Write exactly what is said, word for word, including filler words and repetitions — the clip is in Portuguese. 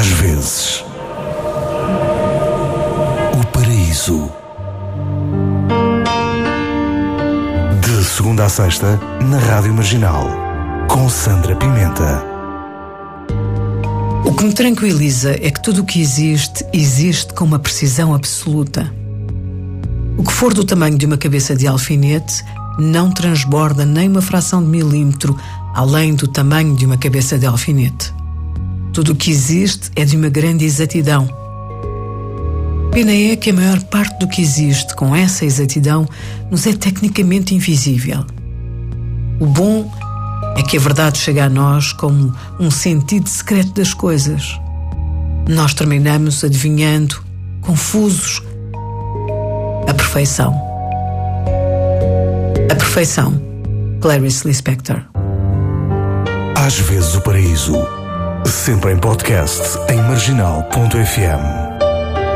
Às vezes, o paraíso. De segunda a sexta, na Rádio Marginal, com Sandra Pimenta. O que me tranquiliza é que tudo o que existe, existe com uma precisão absoluta. O que for do tamanho de uma cabeça de alfinete não transborda nem uma fração de milímetro além do tamanho de uma cabeça de alfinete. Tudo o que existe é de uma grande exatidão. Pena é que a maior parte do que existe com essa exatidão nos é tecnicamente invisível. O bom é que a verdade chega a nós como um sentido secreto das coisas. Nós terminamos adivinhando, confusos, a perfeição. A perfeição. Clarice Lispector. Às vezes o paraíso. Sempre em podcast em marginal ponto f m.